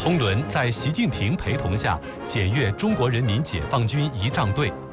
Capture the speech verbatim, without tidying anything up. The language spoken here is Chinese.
通轮在习近平陪同下检阅中国人民解放军仪仗队。